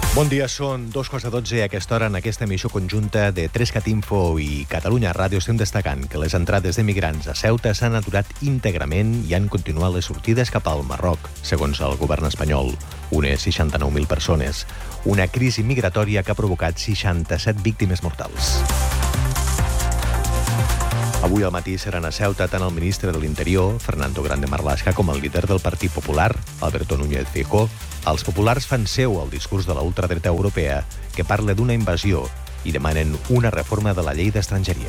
Bon dia, són 2:12 a aquesta hora en aquesta emissió conjunta de 3cat Info i Catalunya Ràdio. Estem destacant que les entrades de migrants a Ceuta s'han aturat íntegrament i han continuat les sortides cap al Marroc, segons el govern espanyol. Unes 69.000 persones. Una crisi migratòria que ha provocat 67 víctimes mortals. Avui al matí seran a Ceuta tant el ministre de l'Interior, Fernando Grande Marlaska, com el líder del Partit Popular, Alberto Núñez Feijóo. Els populars fan seu el discurs de la ultradreta europea que parla d'una invasió i demanen una reforma de la llei d'estrangeria.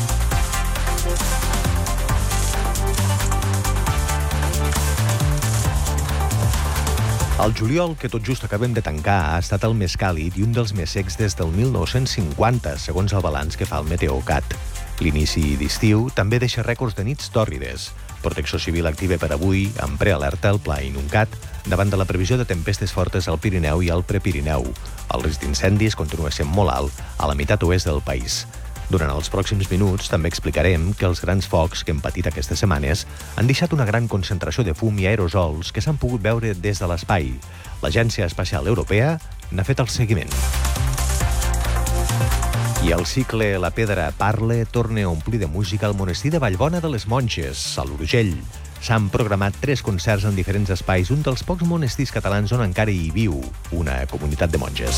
El juliol, que tot just acabem de tancar, ha estat el més càlid i un dels més secs des del 1950, segons el balanç que fa el Meteocat. L'inici d'estiu també deixa rècords de nits tòrrides. Protecció Civil activa per avui, amb prealerta, el Pla Inuncat, davant de la previsió de tempestes fortes al Pirineu i al Prepirineu. El risc d'incendis continua sent molt alt a la meitat oest del país. Durant els pròxims minuts també explicarem que els grans focs que hem patit aquestes setmanes han deixat una gran concentració de fum i aerosols que s'han pogut veure des de l'espai. L'Agència Espacial Europea n'ha fet el seguiment. I el cicle La Pedra Parla torna a omplir de música al monestir de Vallbona de les Monges, a l'Urgell. S'han programat 3 concerts en diferents espais, un dels pocs monestirs catalans on encara hi viu una comunitat de monges.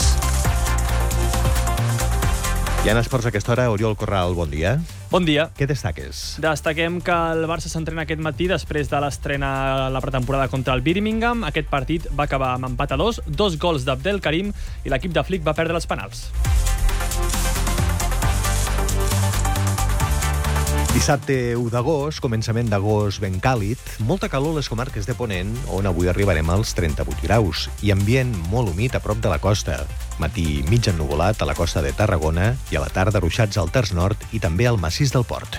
I en esports a aquesta hora, Oriol Corral, bon dia. Bon dia. Què destaques? Destaquem que el Barça s'entrena aquest matí després de l'estrena a la pretemporada contra el Birmingham. Aquest partit va acabar amb empat a 2 gols d'Abdel Karim i l'equip de Flick va perdre els penals. Dissabte 1 d'agost, començament d'agost ben càlid, molta calor a les comarques de Ponent, on avui arribarem als 38 graus, i ambient molt humit a prop de la costa. Matí mig ennuvolat a la costa de Tarragona i a la tarda ruixats al terç nord i també al massís del Port.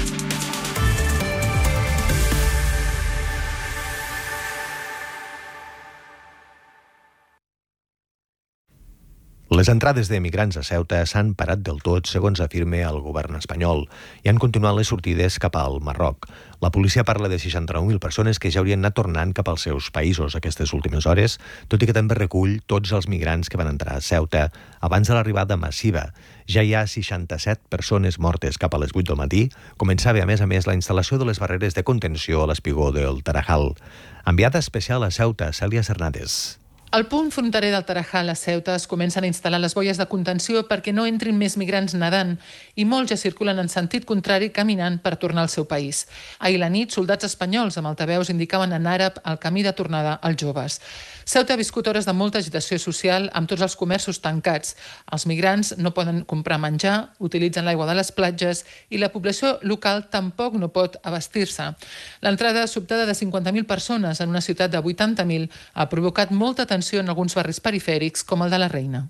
Les entrades de migrants a Ceuta s'han parat del tot, segons afirma el govern espanyol, i han continuat les sortides cap al Marroc. La policia parla de 69.000 persones que ja haurien anat tornant cap als seus països aquestes últimes hores, tot i que també recull tots els migrants que van entrar a Ceuta abans de l'arribada massiva. Ja hi ha 67 persones mortes cap a les 8 del matí. Començava, a més, la instal·lació de les barreres de contenció a l'espigó del Tarajal. Enviada especial a Ceuta, Cèlia Cernades. Al punt fronterer del Tarajal, a Ceuta, es comencen a instal·lar les boies de contenció perquè no entrin més migrants nedant i molts ja circulen en sentit contrari caminant per tornar al seu país. Ahir la nit, soldats espanyols amb altaveus indicaven en àrab el camí de tornada als joves. Ceuta ha viscut hores de molta agitació social amb tots els comerços tancats. Els migrants no poden comprar menjar, utilitzen l'aigua de les platges i la població local tampoc no pot abastir-se. L'entrada sobtada de 50.000 persones en una ciutat de 80.000 ha provocat molta tensió en alguns barris perifèrics, com el de la Reina.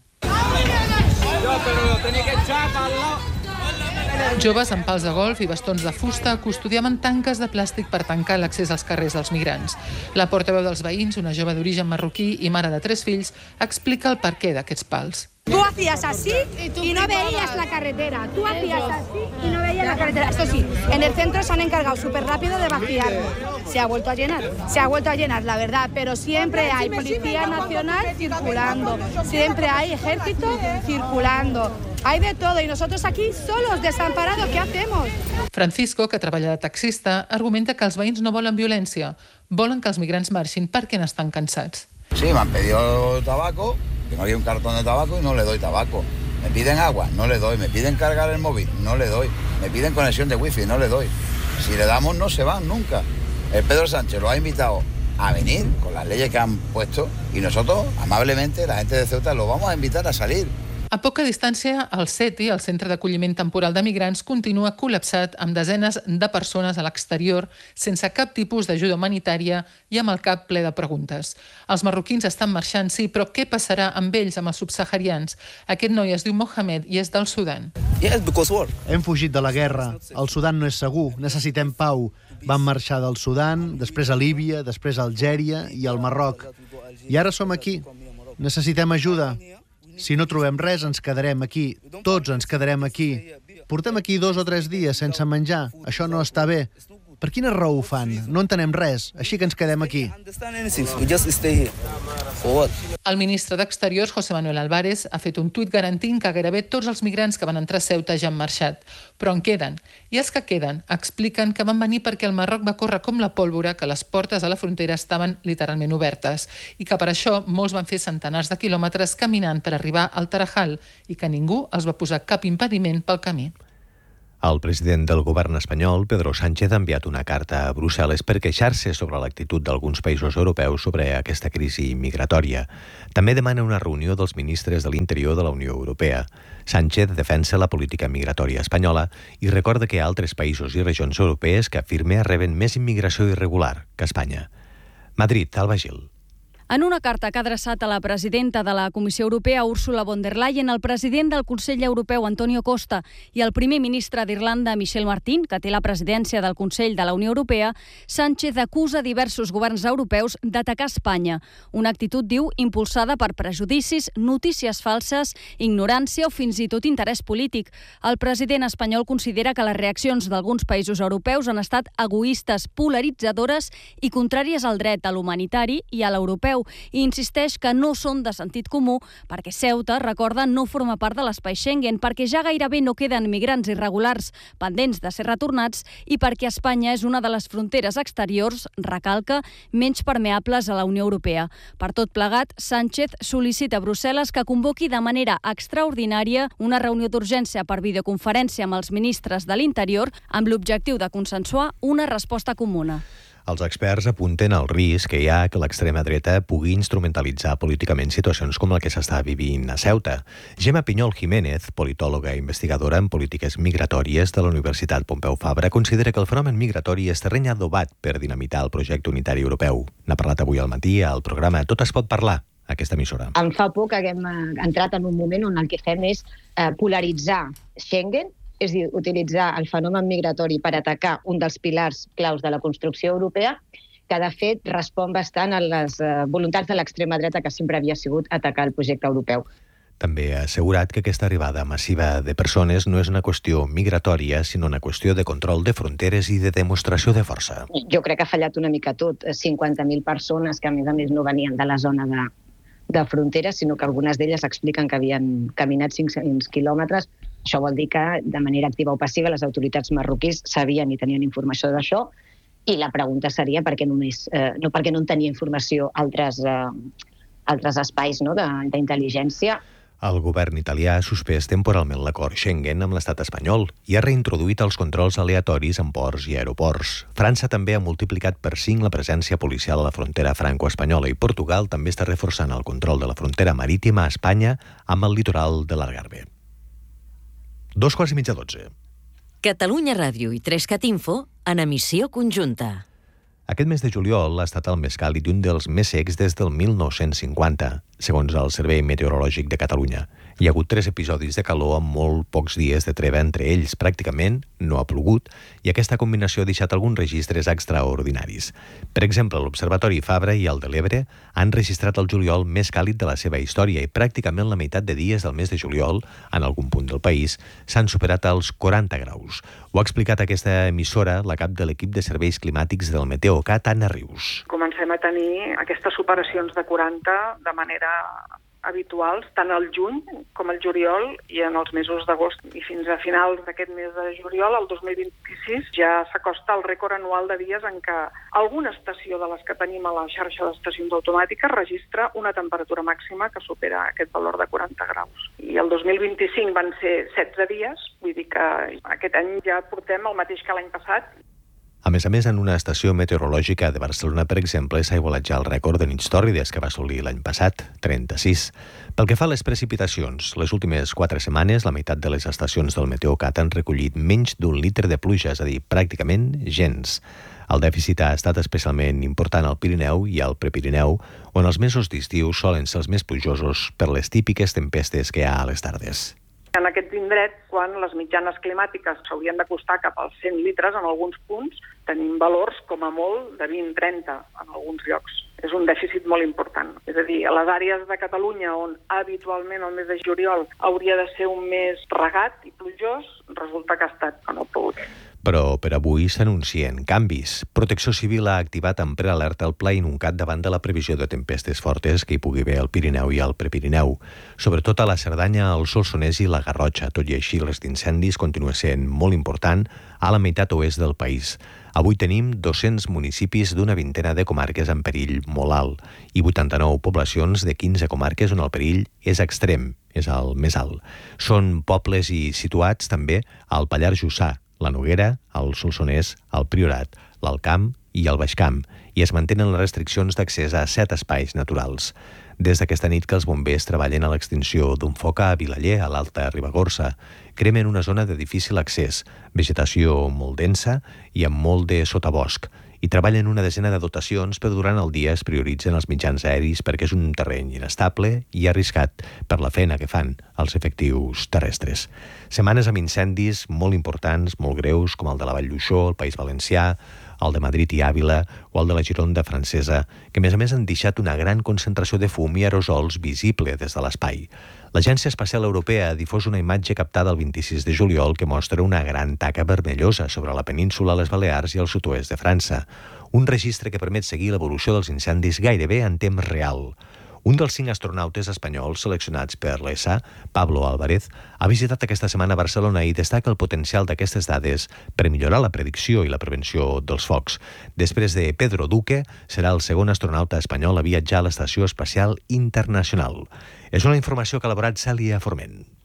Joves amb pals de golf i bastons de fusta custodiaven tanques de plàstic per tancar l'accés als carrers dels migrants. La portaveu dels veïns, una jove d'origen marroquí i mare de 3 fills, explica el perquè d'aquests pals. Tú hacías así y no veías la carretera. Tú hacías así y no veías la carretera. Esto sí, en el centro se han encargado súper rápido de vaciarlo. Se ha vuelto a llenar, la verdad, pero siempre hay Policía Nacional circulando, siempre hay Ejército circulando. Hay de todo y nosotros aquí solos, desamparados, ¿qué hacemos? Francisco, que treballa de taxista, argumenta que els veïns no volen violència, volen que els migrants marxin perquè n'estan cansats. Sí, me han pedido tabaco, que no había un cartón de tabaco y no le doy tabaco. Me piden agua, no le doy. Me piden cargar el móvil, no le doy. Me piden conexión de wifi, no le doy. Si le damos, no se van nunca. El Pedro Sánchez lo ha invitado a venir con las leyes que han puesto y nosotros, amablemente, la gente de Ceuta, lo vamos a invitar a salir. A poca distància, el CETI, el Centre d'Acolliment Temporal de Migrants, continua col·lapsat amb desenes de persones a l'exterior sense cap tipus d'ajuda humanitària i amb el cap ple de preguntes. Els marroquins estan marxant, sí, però què passarà amb ells, amb els subsaharians? Aquest noi es diu Mohamed i és del Sudan. Hem fugit de la guerra. El Sudan no és segur. Necessitem pau. Vam marxar del Sudan, després a Líbia, després a Algèria i al Marroc. I ara som aquí. Necessitem ajuda. Si no trobem res, ens quedarem aquí. Tots ens quedarem aquí. Portem aquí 2 o 3 dies sense menjar. Això no està bé. Per quina raó ho fan? No entenem res, així que ens quedem aquí. El ministre d'Exteriors, José Manuel Álvarez, ha fet un tuit garantint que gairebé tots els migrants que van entrar a Ceuta ja han marxat, però en queden. I els que queden expliquen que van venir perquè el Marroc va córrer com la pólvora, que les portes a la frontera estaven literalment obertes i que per això molts van fer centenars de quilòmetres caminant per arribar al Tarajal i que ningú els va posar cap impediment pel camí. El president del govern espanyol, Pedro Sánchez, ha enviat una carta a Brussel·les per queixar-se sobre l'actitud d'alguns països europeus sobre aquesta crisi migratòria. També demana una reunió dels ministres de l'Interior de la Unió Europea. Sánchez defensa la política migratòria espanyola i recorda que hi ha altres països i regions europees que afirma reben més immigració irregular que Espanya. Madrid, Alba Gil. En una carta que ha adreçat a la presidenta de la Comissió Europea, Ursula von der Leyen, el president del Consell Europeu, Antonio Costa, i el primer ministre d'Irlanda, Michel Martin, que té la presidència del Consell de la Unió Europea, Sánchez acusa diversos governs europeus d'atacar Espanya. Una actitud, diu, impulsada per prejudicis, notícies falses, ignorància o fins i tot interès polític. El president espanyol considera que les reaccions d'alguns països europeus han estat egoistes, polaritzadores i contràries al dret, a l'humanitari i a l'europeu, i insisteix que no són de sentit comú perquè Ceuta, recorda, no forma part de l'espai Schengen, perquè ja gairebé no queden migrants irregulars pendents de ser retornats i perquè Espanya és una de les fronteres exteriors, recalca, menys permeables a la Unió Europea. Per tot plegat, Sánchez sol·licita a Brussel·les que convoqui de manera extraordinària una reunió d'urgència per videoconferència amb els ministres de l'Interior amb l'objectiu de consensuar una resposta comuna. Els experts apunten al risc que hi ha que l'extrema dreta pugui instrumentalitzar políticament situacions com la que s'està vivint a Ceuta. Gemma Pinyol Jiménez, politòloga i investigadora en polítiques migratòries de la Universitat Pompeu Fabra, considera que el fenomen migratori és terreny adobat per dinamitar el projecte unitari europeu. N'ha parlat avui al matí al programa Tot es pot parlar, aquesta emissora. Em fa por que haguem entrat en un moment on el que fem és polaritzar Schengen, és a dir, utilitzar el fenomen migratori per atacar un dels pilars claus de la construcció europea, que de fet respon bastant a les voluntats de l'extrema dreta que sempre havia sigut atacar el projecte europeu. També ha assegurat que aquesta arribada massiva de persones no és una qüestió migratòria, sinó una qüestió de control de fronteres i de demostració de força. Jo crec que ha fallat una mica tot. 50.000 persones que, a més no venien de la zona de fronteres, sinó que algunes d'elles expliquen que havien caminat 500 quilòmetres. Això vol dir que, de manera activa o passiva, les autoritats marroquís sabien i tenien informació d'això, i la pregunta seria per què no en tenia informació altres espais d'intel·ligència. El govern italià ha suspès temporalment l'acord Schengen amb l'estat espanyol i ha reintroduït els controls aleatoris en ports i aeroports. França també ha multiplicat per 5 la presència policial a la frontera franco-espanyola i Portugal també està reforçant el control de la frontera marítima a Espanya amb el litoral de l'Algarve. 11:45. Catalunya Ràdio i 3cat Info en emissió conjunta. Aquest mes de juliol ha estat el més càlid i un dels més secs des del 1950, segons el Servei Meteorològic de Catalunya. Hi ha hagut 3 episodis de calor amb molt pocs dies de treva entre ells. Pràcticament no ha plogut i aquesta combinació ha deixat alguns registres extraordinaris. Per exemple, l'Observatori Fabra i el de l'Ebre han registrat el juliol més càlid de la seva història i pràcticament la meitat de dies del mes de juliol, en algun punt del país, s'han superat els 40 graus. Ho ha explicat aquesta emissora la cap de l'equip de serveis climàtics del Meteocat, Anna Rius. Comencem a tenir aquestes superacions de 40 de manera habituals, tant al juny com al juliol i en els mesos d'agost. I fins a finals d'aquest mes de juliol, el 2026, ja s'acosta el rècord anual de dies en què alguna estació de les que tenim a la xarxa d'estacions automàtiques registra una temperatura màxima que supera aquest valor de 40 graus. I el 2025 van ser 16 dies, vull dir que aquest any ja portem el mateix que l'any passat. A més, en una estació meteorològica de Barcelona, per exemple, s'ha igualat ja el rècord de nits tòrrides que va assolir l'any passat, 36. Pel que fa a les precipitacions, les últimes 4 setmanes, la meitat de les estacions del Meteocat han recollit menys d'1 litre de pluja, és a dir, pràcticament gens. El dèficit ha estat especialment important al Pirineu i al Prepirineu, on els mesos d'estiu solen ser els més plujosos per les típiques tempestes que hi ha a les tardes. En aquest indret, quan les mitjanes climàtiques s'haurien d'acostar cap als 100 litres en alguns punts, tenim valors com a molt de 20-30 en alguns llocs. És un dèficit molt important. És a dir, a les àrees de Catalunya on habitualment el mes de juliol hauria de ser un mes regat i plujós, resulta que ha estat que no ha plogut. Però per avui s'anuncien canvis. Protecció Civil ha activat en prealerta el Pla Inuncat davant de la previsió de tempestes fortes que hi pugui haver al Pirineu i al Prepirineu, sobretot a la Cerdanya, al Solsonès i la Garrotxa. Tot i així, el risc d'incendis continua sent molt important a la meitat oest del país. Avui tenim 200 municipis d'una vintena de comarques en perill molt alt i 89 poblacions de 15 comarques on el perill és extrem, és el més alt. Són pobles i situats també al Pallars Jussà, la Noguera, el Solsonès, el Priorat, l'Alt Camp i el Baix Camp, i es mantenen les restriccions d'accés a 7 espais naturals. Des d'aquesta nit que els bombers treballen a l'extinció d'un foc a Vilaller, a l'Alta Ribagorça. Cremen una zona de difícil accés, vegetació molt densa i amb molt de sotabosc, i treballen una desena de dotacions, però durant el dia es prioritzen els mitjans aeris perquè és un terreny inestable i arriscat per la feina que fan els efectius terrestres. Setmanes amb incendis molt importants, molt greus, com el de la Vall d'Uixó, el País Valencià, el de Madrid i Àvila o el de la Gironda francesa, que a més han deixat una gran concentració de fum i aerosols visible des de l'espai. L'Agència Espacial Europea ha difós una imatge captada el 26 de juliol que mostra una gran taca vermellosa sobre la península, les Balears i el sud-oest de França. Un registre que permet seguir l'evolució dels incendis gairebé en temps real. Un dels 5 astronautes espanyols seleccionats per l'ESA, Pablo Álvarez, ha visitat aquesta setmana Barcelona i destaca el potencial d'aquestes dades per millorar la predicció i la prevenció dels focs. Després de Pedro Duque, serà el segon astronauta espanyol a viatjar a l'Estació Espacial Internacional. És una informació que ha elaborat Cèlia Forment.